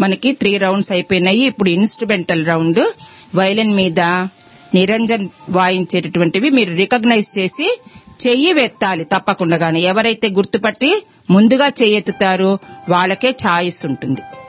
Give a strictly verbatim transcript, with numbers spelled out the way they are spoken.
మనకి three rounds అయిపోయినాయి. ఇప్పుడు ఇన్స్ట్రుమెంటల్ రౌండ్. వయలిన్ మీద నిరంజన్ వాయించేటటువంటివి మీరు రికగ్నైజ్ చేసి చెయ్యి వెత్తాలి తప్పకుండా. ఎవరైతే గుర్తుపట్టి ముందుగా చెయ్యెత్తుతారో వాళ్ళకే ఛాయిస్ ఉంటుంది.